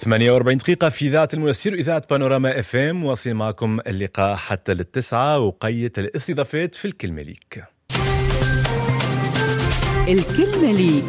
48 دقيقة في إذاعة المنستير، إذاعة بانوراما اف ام. واصل معكم اللقاء حتى للتسعة، وقية الاستضافات في الكلمة ليك. الكلمة ليك.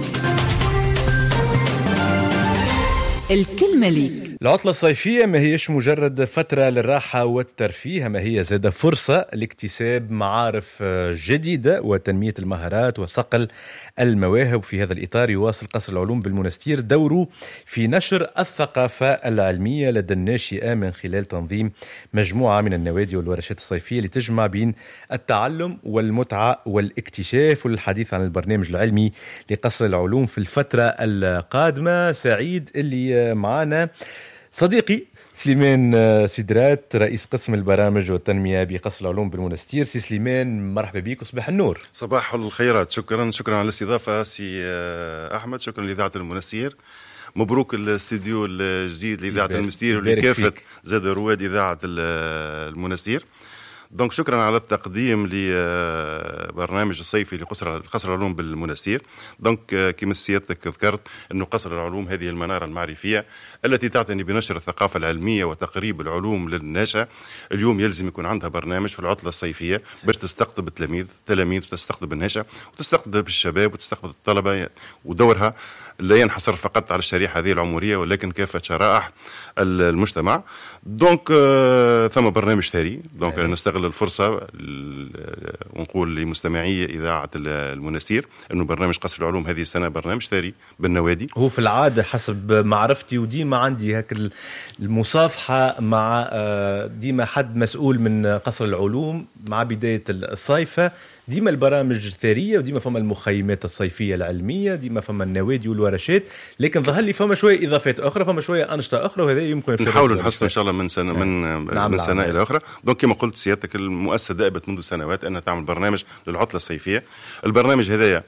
الكلمة ليك. العطلة الصيفية ما هيش مجرد فترة للراحة والترفيه، ما هي زادة فرصة لاكتساب معارف جديدة وتنمية المهارات وصقل المواهب. في هذا الإطار يواصل قصر العلوم بالمنستير دوره في نشر الثقافة العلمية لدى الناشئة من خلال تنظيم مجموعة من النوادي والورشات الصيفية لتجمع بين التعلم والمتعة والاكتشاف. والحديث عن البرنامج العلمي لقصر العلوم في الفترة القادمة سعيد اللي معنا صديقي سليمان سيدرات، رئيس قسم البرامج والتنمية بقصر العلوم بالمنستير. سي سليمان، مرحبا بك وصباح النور. صباح الخيرات، شكرا على الاستضافة سي أحمد، شكرا لإذاعة المنستير، مبروك الاستديو الجديد لإذاعة المنستير ولكافة زاد رواد إذاعة المنستير. دونك شكرا على التقديم لبرنامج الصيفي لقصر العلوم بالمنستير. دونك كما سيادتك ذكرت أنه قصر العلوم هذه المنارة المعرفية التي تعتني بنشر الثقافة العلمية وتقريب العلوم للناشئ. اليوم يلزم يكون عندها برنامج في العطلة الصيفية باش تستقطب التلاميذ وتستقطب الناشئ وتستقطب الشباب وتستقطب الطلبة، ودورها لا ينحصر فقط على الشريحة هذه العمرية ولكن كافة شرائح المجتمع. دونك ثم برنامج ثري. دونك نستغل الفرصة ونقول لمستمعي إذاعة المنستير أنه برنامج قصر العلوم هذه السنة برنامج ثري بالنوادي. هو في العادة حسب معرفتي وديما عندي هيك المصافحة مع ديما حد مسؤول من قصر العلوم مع بداية الصيفة، ديما البرامج ثرية وديما فما المخيمات الصيفية العلمية، ديما فما النوادي والورشات، لكن ظهر لي فما شوية إضافات أخرى، فما شوية أنشطة أخرى، وهذا يمكن نحاول نحسن إن شاء الله من سنة من سنة إلى أخرى. دونك كما قلت سيادتك المؤسسة دأبت منذ سنوات أنها تعمل برنامج للعطلة الصيفية. البرنامج هذايا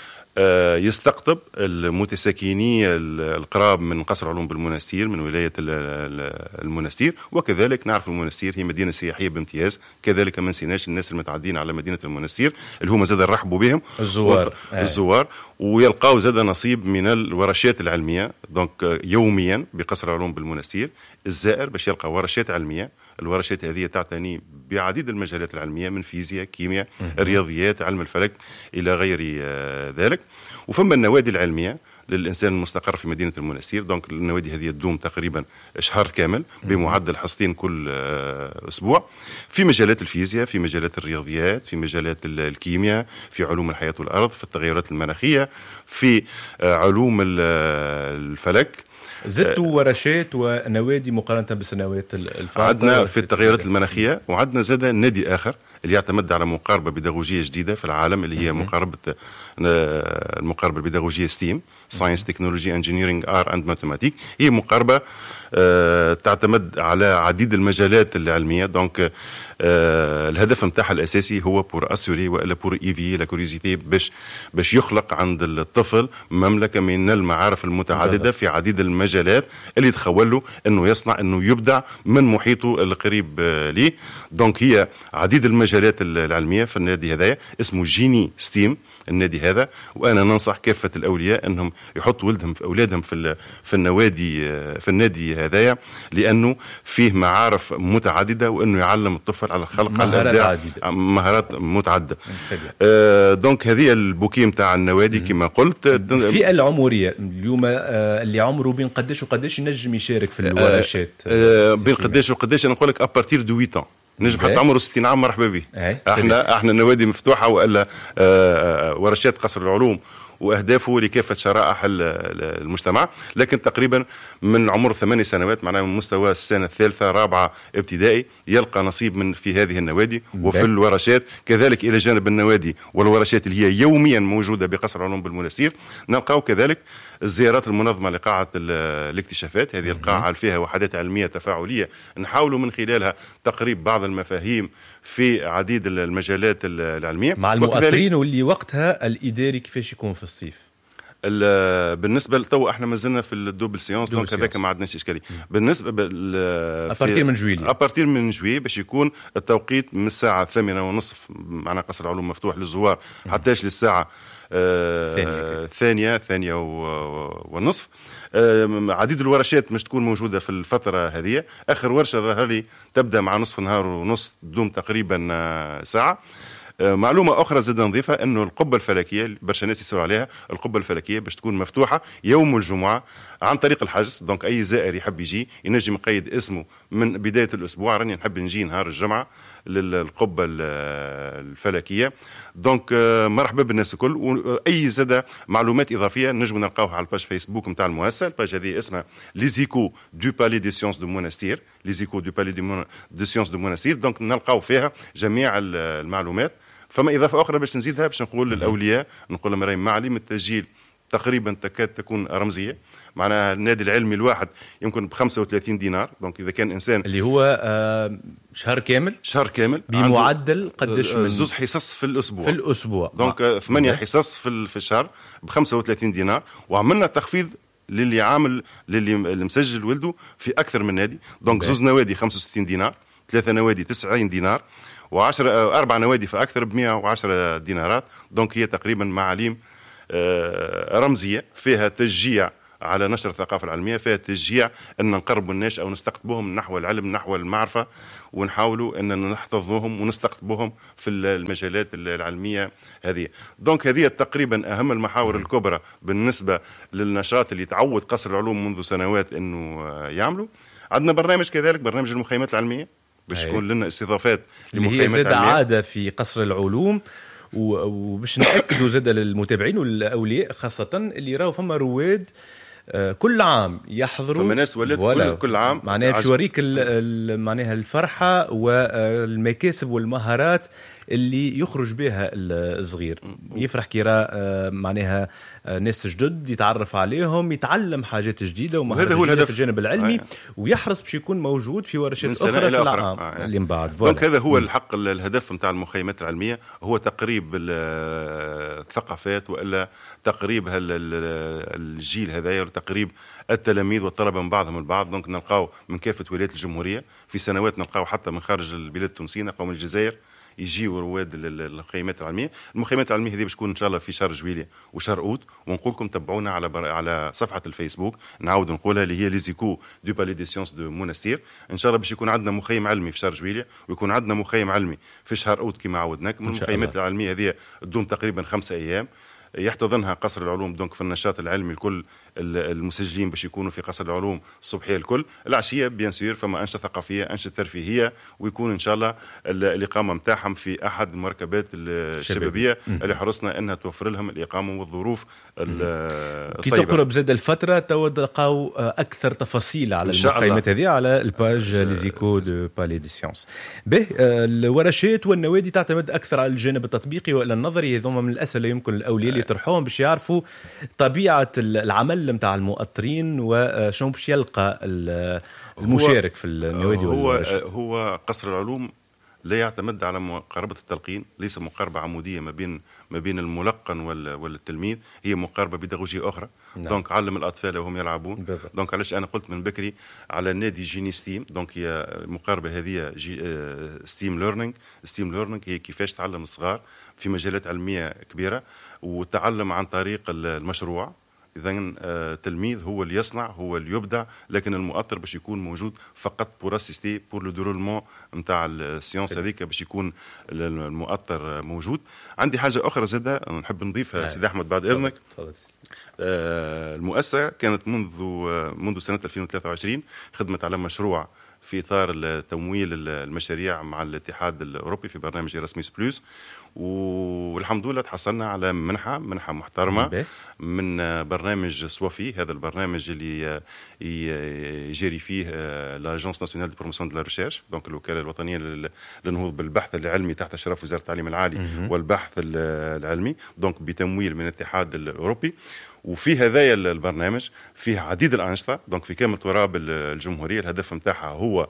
يستقطب المتساكني القراب من قصر العلوم بالمنستير من ولاية المنستير، وكذلك نعرف المنستير هي مدينة سياحية بامتياز، كذلك ما نسيناش الناس المتعدين على مدينة المنستير اللي هم زاد نرحبوا بهم الزوار ويلقاو زاد نصيب من الورشات العلمية. دونك يوميا بقصر العلوم بالمنستير الزائر باش يلقى ورشات علمية. الورشات هذه تعتني بعديد المجالات العلمية من فيزياء، كيمياء، رياضيات، علم الفلك إلى غير ذلك. وفما النوادي العلمية للإنسان المستقر في مدينة المنستير. دونك النوادي هذه تدوم تقريبا شهر كامل بمعدل حصتين كل أسبوع في مجالات الفيزياء، في مجالات الرياضيات، في مجالات الكيمياء، في علوم الحياة والأرض، في التغيرات المناخية، في علوم الفلك. زدتوا ورشات ونوادي مقارنة بالسنوات الفاتحة؟ عندنا في التغيرات المناخية، وعندنا زاد نادي آخر اللي يعتمد على مقاربة بيداغوجية جديدة في العالم اللي هي المقاربة البيداغوجية ستيم، ساينس تكنولوجي انجينيرينج ار اند ماثيماتيك. هي مقاربة تعتمد على عديد المجالات العلمية. دونك الهدف متاعها الأساسي هو بور أسوري وإلا بور إيفي لا كوريزيتي باش يخلق عند الطفل مملكة من المعارف المتعددة في عديد المجالات اللي تخوله أنه يصنع، أنه يبدع من محيطه القريب ليه. دونك هي عديد المجالات العلمية في النادي هذا اسمه جيني ستيم النادي هذا. وانا ننصح كافه الاولياء انهم يحطوا اولادهم في النادي هذايا، لانه فيه معارف متعدده وانه يعلم الطفل على الخلق على الابداع، مهارات متعدده. دونك هذه البوكيه نتاع النوادي كما قلت. الفئه العمريه اليوم اللي عمره بين قداش وقداش ينجم يشارك في الورشات؟ بين قداش وقداش انا نقول لك ابارتير دو 8 نجم حتى عمره 60 عام مرحبا به. احنا النوادي مفتوحه والا ورشات قصر العلوم واهدافه لكافه شرائح المجتمع، لكن تقريبا من عمر 8 سنوات معناها من مستوى السنه الثالثه رابعه ابتدائي يلقى نصيب في هذه النوادي وفي الورشات. كذلك الى جانب النوادي والورشات اللي هي يوميا موجوده بقصر العلوم بالمنستير نلقاو كذلك الزيارات المنظمه لقاعه الاكتشافات. هذه القاعه فيها وحدات علميه تفاعليه نحاول من خلالها تقريب بعض المفاهيم في عديد المجالات العلميه مع المؤثرين. واللي وقتها الاداري كيفاش يكون في الصيف؟ بالنسبه لتو احنا ما زلنا في الدوبل سيونس، دونك هذاك ما عندناش اشكاليه. بالنسبه ابارتير من جويلية باش يكون التوقيت من الساعه 8:30 معناها قصر العلوم مفتوح للزوار حتىش للساعه ثانية ونصف. عديد الورشات مش تكون موجودة في الفترة هذه. آخر ورشة ظهر لي تبدأ مع نصف نهار ونص، تدوم تقريبا ساعة. معلومة أخرى زاد نضيفها أنه القبة الفلكية برشا ناس يسألوا عليها، القبة الفلكية باش تكون مفتوحة يوم الجمعة عن طريق الحجز. دونك أي زائر يحب يجي ينجم يقيد اسمه من بداية الأسبوع، راني نحب نجي نهار الجمعة للقبة الفلكية. دونك مرحبا بالناس الكل. وأي زاد معلومات إضافية نجم نلقاوها على الباج فيسبوك نتاع المؤسسة. الباج هذه اسمها ليزيكو دو بالي دي سيونس دو مونستير، ليزيكو دو بالي دو سيونس دو مونستير. دونك نلقاو فيها جميع المعلومات. فما إضافة أخرى باش نزيدها، باش نقول للأولياء، نقول لهم راهي معلم التسجيل تقريبا تكاد تكون رمزية. معناها النادي العلمي الواحد يمكن ب 35 دينار. دونك إذا كان إنسان اللي هو شهر كامل بمعدل قداش؟ زوز حصص في الأسبوع. دونك 8 حصص في الشهر ب 35 دينار. وعملنا تخفيض للي عامل اللي مسجل ولده في أكثر من نادي. دونك زوز نوادي 65 دينار، 3 نوادي 90 دينار، و10 4 نوادي فأكثر ب 110 دينارات. دونك هي تقريبا معاليم رمزية فيها تشجيع على نشر الثقافة العلمية، فيها تشجيع أن نقربوا الناس أو نستقطبوهم نحو العلم نحو المعرفة، ونحاولوا أن نحتضنوهم ونستقطبوهم في المجالات العلمية هذه. دونك هذه تقريبا أهم المحاور الكبرى بالنسبة للنشاط اللي تعود قصر العلوم منذ سنوات أنه يعملوا. عندنا برنامج كذلك، برنامج المخيمات العلمية، باش يكون لنا استضافات لمخيمات العلمية عادة في قصر العلوم. وباش نأكدوا زاد للمتابعين والأولياء خاصة اللي راهو فما رواد كل عام يحضروا، فما ناس ولات كل عام. معناها باش يوريك معناها الفرحة والمكاسب والمهارات اللي يخرج بها الصغير. يفرح كي يرى معناها ناس جدد، يتعرف عليهم، يتعلم حاجات جديدة ومهارات جديدة في الجانب العلمي. ويحرص باش يكون موجود في ورشات أخرى في العام اللي من بعد. دونك هذا هو الحق. الهدف نتاع المخيمات العلمية هو تقريب الثقافات، وإلا تقريب الجيل هذايا، وتقريب التلاميذ والطلبة من بعضهم البعض. دونك نلقاو من كافة ولايات الجمهورية، في سنوات نلقاو حتى من خارج البلاد التونسية، نلقاو من الجزائر يجيوا رواد المخيمات العلمية. المخيمات العلمية هذه بتكون إن شاء الله في شهر جويلية وشهر أوت. ونقول لكم تبعونا على صفحة الفيسبوك، نعاود نقولها، اللي هي ليزيكو دو بالي دي سيونس دو مونستير. إن شاء الله باش يكون عندنا مخيم علمي في شهر جويلية، ويكون عندنا مخيم علمي في شهر أوت كما عودناكم. المخيمات العلمية هذه تدوم تقريبا 5 أيام، يحتضنها قصر العلوم. دونك في النشاط العلمي الكل المسجلين باش يكونوا في قصر العلوم الصبحيه الكل. العشيه بيان سور فما انشطه ثقافيه، انشطه ترفيهيه، ويكون ان شاء الله الاقامه نتاعهم في احد المركبات الشبابيه اللي حرصنا انها توفر لهم الاقامه والظروف الطيبه. كي تقرب زاد الفتره تلقاو اكثر تفاصيل على المخيمات هذه على الباج ليزيكو دو بالي دي سيونس. به الورشات والنوادي تعتمد اكثر على الجانب التطبيقي والا النظري. هذوما من الاسئله يمكن الاولياء اللي يطرحوهم باش يعرفوا طبيعه العمل نتاع المؤطرين وشنو باش يلقى المشارك في النوادي والورشات. هو قصر العلوم لا يعتمد على مقاربة التلقين، ليس مقاربة عمودية ما بين الملقن والتلميذ، هي مقاربة بيداغوجية أخرى. نعم. دونك علم الأطفال وهم يلعبون. دونك علاش أنا قلت من بكري على النادي جيني ستيم. دونك هي مقاربة هذه ستيم ليرنينج هي كيفاش تعلم الصغار في مجالات علمية كبيرة، وتعلم عن طريق المشروع. إذن التلميذ هو اللي يصنع، هو اللي يبدع، لكن المؤطر باش يكون موجود فقط بور اسيستي بور لو دورولمون نتاع السيونس هذيك، باش يكون المؤطر موجود. عندي حاجة أخرى زادة نحب نضيفها سيدي أحمد بعد إذنك. المؤسسة كانت منذ سنة 2023 خدمت على مشروع في إطار تمويل المشاريع مع الاتحاد الأوروبي في برنامج إيراسموس بلس، والحمد لله تحصلنا على منحة محترمة من برنامج سوافي. هذا البرنامج اللي يجري فيه لاجونس ناسيونال دو بروموسيون دو لا ريشيرش، دونك الوكالة الوطنية للنهوض بالبحث العلمي تحت إشراف وزارة التعليم العالي والبحث العلمي، دونك بتمويل من الاتحاد الأوروبي. وفي هذايا البرنامج فيه عديد الأنشطة دونك في كامل تراب الجمهورية. الهدف متاعها هو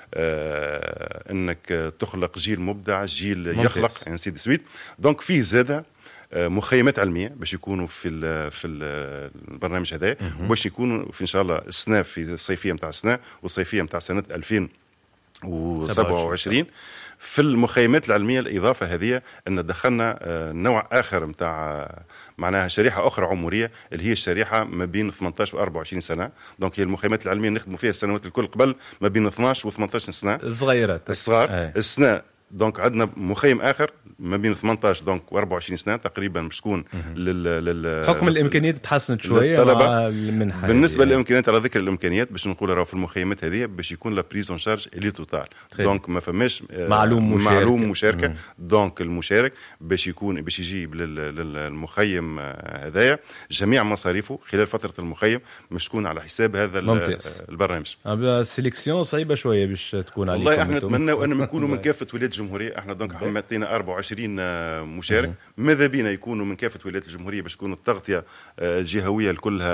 انك تخلق جيل مبدع، جيل يخلق انسي دي سويت. دونك فيه زاده مخيمات علميه باش يكونوا في البرنامج هذا، وباش يكونوا في ان شاء الله السنه في الصيفيه نتاع السنه والصيفيه نتاع سنه 2027 في المخيمات العلميه الاضافه هذه ان دخلنا نوع اخر نتاع معناها شريحه اخرى عمريه اللي هي الشريحه ما بين 18 و 24 سنه. دونك هي المخيمات العلميه نخدموا فيها السنوات الكل قبل ما بين 12 و 18 سنه الصغيرات الصغار. السنه دونك عندنا مخيم اخر ما بين 18 دونك و24 سنه تقريبا باش تكون حكم الامكانيات تحسنت شويه مع المنحه. بالنسبه للامكانيات على ذكر الامكانيات باش نقول راهو في المخيمات هذه باش يكون لا بريزون شارج اللي توتال. دونك ما فماش معلوم مشاركه. دونك المشارك باش يكون باش يجيب للمخيم هذايا جميع مصاريفه خلال فتره المخيم مش تكون على حساب هذا البرنامج. السيليكسيون صعيبه شويه باش تكون عليكم. والله احنا نتمنى ان يكونوا من كافه ولايات الجمهوريه. احنا دونك عطينا 24 مشارك. ماذا بينا يكونوا من كافه ولايات الجمهوريه باش تكون التغطيه الجهويه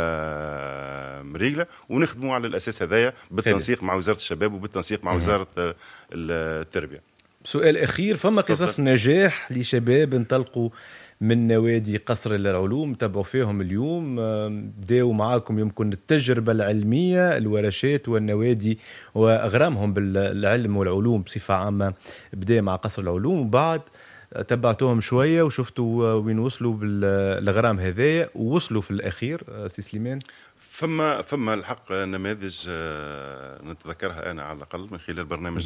كلها مريقله ونخدموا على الاساس هذايا بالتنسيق مع وزاره الشباب وبالتنسيق مع وزاره التربيه. سؤال اخير، فما قصص نجاح لشباب انطلقوا من نوادي قصر العلوم تبعوا فيهم اليوم بداوا معاكم يمكن التجربة العلمية الورشات والنوادي وأغرامهم بالعلم والعلوم بصفة عامة بدأ مع قصر العلوم وبعد تبعتوهم شوية وشفتوا وين وصلوا بالغرام هذايا ووصلوا في الأخير سي سليمان؟ فما الحق نماذج نتذكرها أنا على الأقل من خلال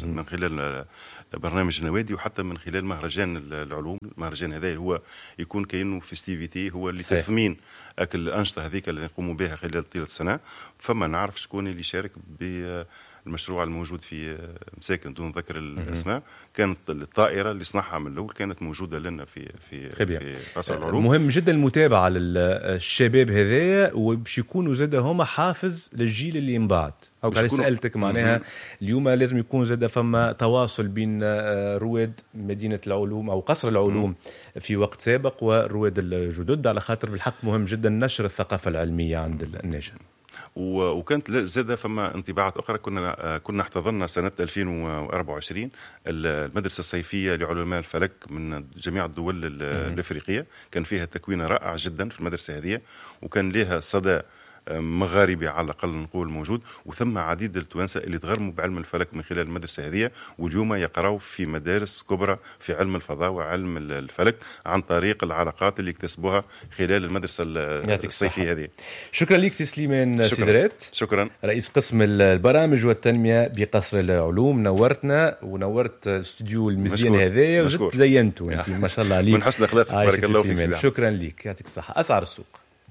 برنامج النوادي وحتى من خلال مهرجان العلوم. المهرجان هذا هو يكون كأنه فيستيفيتي هو اللي تثمين أكل الأنشطة هذيك اللي نقوموا بها خلال طيلة السنة. فما نعرف شكون اللي شارك المشروع الموجود في مساكن دون ذكر الاسماء. كانت الطائره اللي صنعها من الاول كانت موجوده لنا في قصر العلوم. مهم جدا المتابعه للشباب هذايا وباش يكونوا زاد هما حافز للجيل اللي من بعد. او قال سالتك معناها اليوم لازم يكون زاد فما تواصل بين رواد مدينه العلوم او قصر العلوم في وقت سابق ورواد الجدد على خاطر بالحق مهم جدا نشر الثقافه العلميه عند الناس. وكانت زاد فما انطباعات اخرى. كنا احتضنا سنه 2024 المدرسه الصيفيه لعلماء الفلك من جميع الدول الافريقيه. كان فيها تكوين رائع جدا في المدرسه هذه وكان لها صدى مغاربي على الأقل نقول موجود. وثم عديد التوانسة اللي تغرموا بعلم الفلك من خلال المدرسة هذه واليوم يقرأوا في مدارس كبرى في علم الفضاء وعلم الفلك عن طريق العلاقات اللي اكتسبوها خلال المدرسة الصيفية هذه. شكرا لك سي سليمان سيدرات. شكرا. رئيس قسم البرامج والتنمية بقصر العلوم نورتنا ونورت الاستوديو المزيان هذايا وزدت زينتوا انت ما شاء الله عليك من حسن اخلاقك. بارك الله فيك. شكرا لك يعطيك الصحة. أسعار السوق.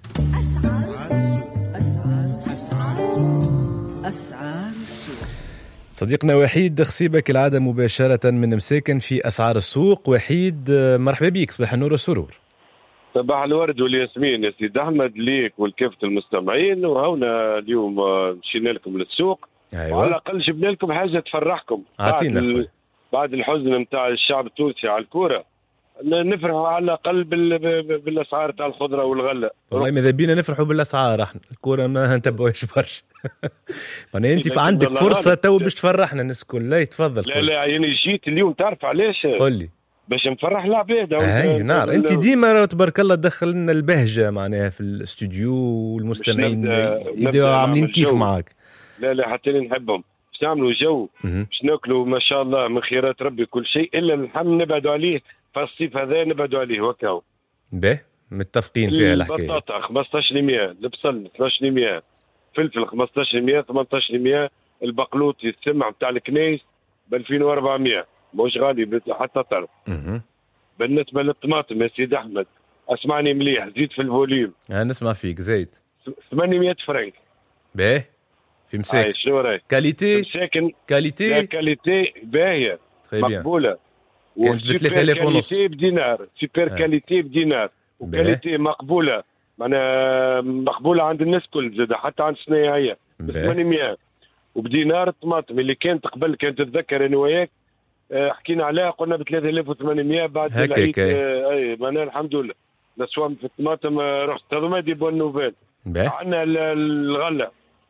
أسعار السوق. صديقنا وحيد خصيبة كالعادة مباشرة من مساكن في أسعار السوق. وحيد مرحبا بك. صباح النور والسرور. صباح الورد والياسمين يا سيد أحمد ليك والكافة المستمعين. وهنا اليوم مشينا لكم للسوق. أيوة. وعلى الأقل جبنا لكم حاجة تفرحكم بعد الحزن متاع الشعب التونسي على الكورة. نفرحوا على الأقل بالأسعار تاع الخضرة والغلة. والله ماذا بينا نفرحوا بالأسعار. احنا الكورة ما نتبعوش برشا. معناها انت عندك فرصة تو باش تفرحنا الناس الكل. لا يتفضل. لا يعني جيت اليوم تعرف علاش؟ قل لي. باش نفرح العباد. اي نعم. انت ديما تبارك الله تدخل لنا البهجة معناها في الاستوديو والمستمعين يبداو عاملين كيف معاك. لا حتى نحبهم باش نعملوا جو باش ناكلوا ما شاء الله من خيرات ربي كل شيء الا اللحم نبعدوا عليه. فالصيف هذا نبعدوا عليه وكاو. به متفقين فيها الحكايه. البطاطا 15%، البصل 12%، فلفل 15%، 18%، البقلوط السمع بتاع الكنيس ب 2400 مش غالي حتى طرف. بالنسبه للطماطم يا سيد احمد اسمعني مليح زيد في الفوليوم. نسمع فيك زيد. 800 فرنك. به في مساكن. شنو رايك؟ كاليتي مساكن كاليتي باهيه مقبوله. كانت ب 3000 ونص. كاليتي بدينار سوبر كاليتي بدينار وكاليتي مقبوله معناها مقبوله عند الناس كل زاد حتى عند الصنايعيه ب 800 وبدينار. الطماطم اللي كانت قبل كانت تتذكر انا وياك حكينا عليها قلنا ب 3800 بعد العيد. اي معناها الحمد لله نسوام في الطماطم رحت هذوما دي بون نوفيل. عندنا الغله.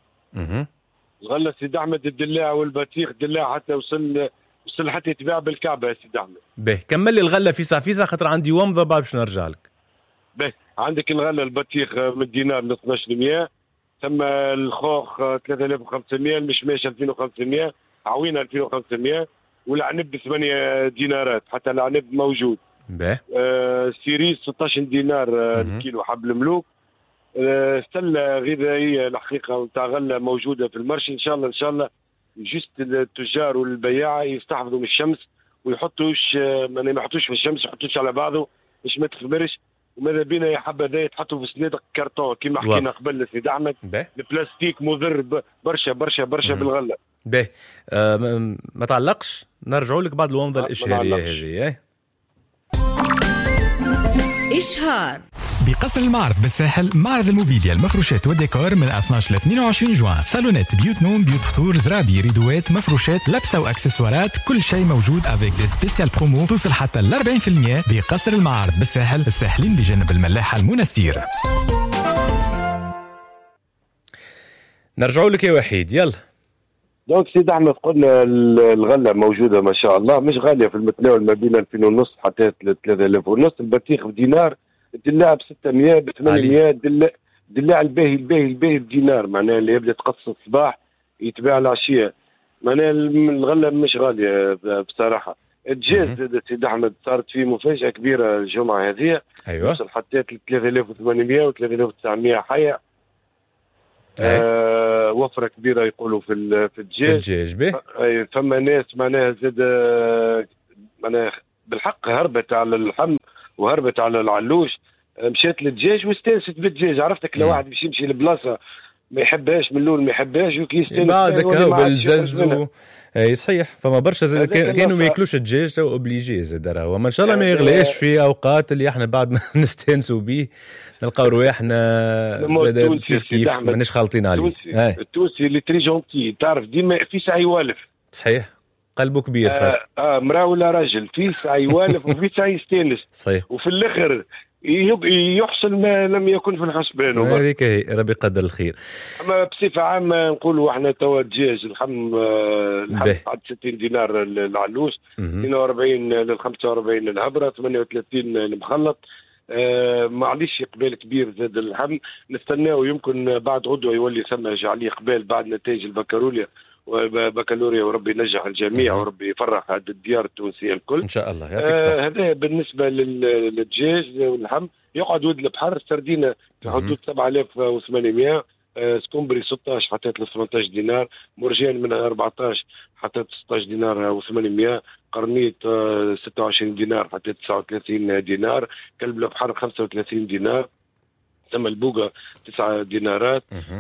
الغله سيد احمد الدلاع والبطيخ الدلاع حتى وصل حتى يتباع بالكعبه يا سيد احمد. به كمل لي الغله فيسع خاطر عندي ومضه بعد باش نرجع لك. به عندك الغله البطيخ من دينار ل 1200 ثم الخوخ 3500 المشماش 2500 عوينه 2500 والعنب ب 8 دينارات، حتى العنب موجود. سيريس 16 دينار الكيلو حب الملوك. سله غذائيه الحقيقه وتاع غله موجوده في المرشي. ان شاء الله جست التجار والبياعه يستحفظوا من الشمس ويحطوش ما يحطوش في الشمس، يحطوش على بعضه باش ما تخمرش. وماذا بينا يا حبذا يتحطوا في صناديق كرتون كما حكينا قبل سيد احمد. البلاستيك مضر برشا برشا برشا بالغله. ما تعلقش، نرجعوا لك بعد الومضه الاشهاريه هذه. إشهار بقصر المعرض بالساحل، معرض الموبيليا المفروشات والديكور من 12 ل 22 جوان. صالونات، بيوت نوم، بيوت فطور، زرابي، ريدوات، مفروشات، لبسه واكسسوارات، كل شيء موجود افيك دي سبيسيال برومو توصل حتى ل 40% بقصر المعرض بالساحل، الساحلين بجنب الملاحه المنستير. نرجعوا لك يا وحيد، يلا. دونك سيد احمد قلنا الغله موجوده ما شاء الله، مش غاليه في المتناول، ما بين 2500 حتى 3500. البطيخ بدينار، الدلاع ب 600 ب 800. الدلاع الباهي بدينار، معناها اللي يبدا تقص الصباح يتباع العشيه. معناها الغله مش غاليه بصراحه. الدجاج سيد احمد صارت فيه مفاجاه كبيره الجمعه هذه. ايوه، وصل حتى 3800 و 3900 حيه. وفره كبيره يقولوا في الدجاج. فما ناس معناها زاد معناها بالحق هربت على اللحم وهربت على العلوش، مشات للدجاج واستانست بالدجاج. عرفتك لو واحد باش يمشي لبلاصه ما يحبهاش من الاول، ما يحبهاش وكيستانس بعدك بالزز اي صحيح. فما برشا زاد كانوا ما ياكلوش الدجاج تو اوبليجي زاد راهو. ما ان شاء الله ما يغلاش في اوقات اللي احنا بعد ما نستانسوا به نلقاو رواحنا كيف ماناش خالطين عليه. التونسي اللي تري جونتي تعرف ديما في ساعه يوالف. صحيح، قلبه كبير. مراه ولا راجل في ساعه يوالف وفي ساعه يستانس. صحيح. وفي الاخر يحصل ما لم يكن في الحسبان. هذيك هي، ربي قدر الخير. اما بصفه عامه نقولوا احنا توا الدجاج اللحم بعد 60 دينار العلوش، 42 لل 45 الهبره، 38 المخلط. ما عليش اقبال كبير زاد اللحم. نستناو يمكن بعد غدوه يولي ثم عليه اقبال بعد نتائج البكالوريا وربي ينجح الجميع وربي يفرح هذه الديار التونسيه الكل ان شاء الله. يعطيك الصحه. هذا بالنسبه للدجاج واللحم. يقعد ولد البحر سردينه في حدود 7800. سكومبري 16 حتى 18 دينار. مرجان من 14 حتى 16 دينار و800. قرنيط 26 دينار حتى 39 دينار. كلب البحر 35 دينار. ثم البوغا 9 دينارات.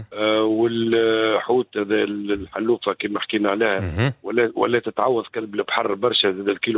والحوت هذا الحلوفه كما حكينا عليها ولا تتعوض كلب البحر برشا، زاد الكيلو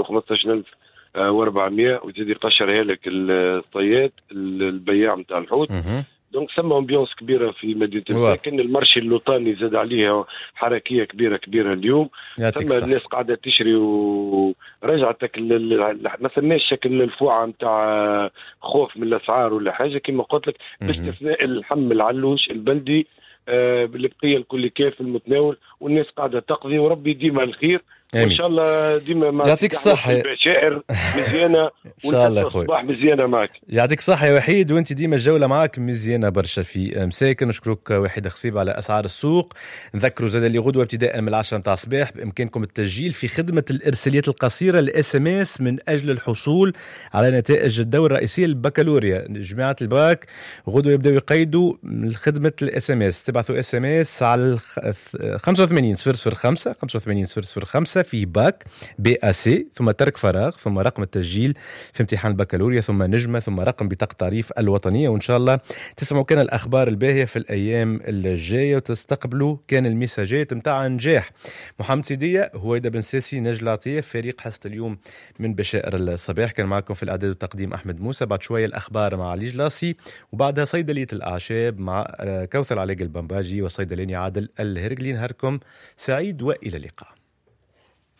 15400 وتزيد يقشرها لك الصياد البياع نتاع الحوت. دونك ثم امبيونس كبيره في مدينه لكن المرشي اللوطاني زاد عليها حركيه كبيره اليوم. ثم الناس قاعده تشري ورجعتك ما ثماش شكل الفوعه نتاع خوف من الاسعار ولا حاجه كما قلت لك، باستثناء اللحم العلوش البلدي. بالبقيه الكل كاف المتناول والناس قاعده تقضي وربي ديما الخير. وان شاء الله ديما يعطيك الصحه. بشائر مزيانه ان شاء الله اخوي. صباح مزيانه معك. يعطيك الصحه يا وحيد، وانت ديما الجوله معك مزيانه برشا في مساكن. نشكرك وحيد خصيب على اسعار السوق. نذكروا زاد اللي غدوه ابتداء من 10 نتاع الصباح بامكانكم التسجيل في خدمه الارساليات القصيره SMS من اجل الحصول على نتائج الدوره الرئيسيه للبكالوريا. جماعه الباك غدوه يبداو يقيدوا خدمه SMS. تبعثوا SMS على 85005 85005 في باك BAC، ثم ترك فراغ، ثم رقم التسجيل في امتحان البكالوريا، ثم نجمة، ثم رقم بطاقة تعريف الوطنية. وإن شاء الله تسمعوا كان الأخبار الباهية في الأيام الجاية وتستقبلوا كان المساجات متاع نجاح. محمد سيدية، هويدا بن ساسي، نجل عطية، فريق حصة اليوم من بشائر الصباح كان معكم في الإعداد والتقديم أحمد موسى. بعد شوية الأخبار مع علي جلاسي، وبعدها صيدلية الأعشاب مع كوثر علاج البمباجي وصيدلاني عادل الهرقلي. نهاركم سعيد وإلى اللقاء.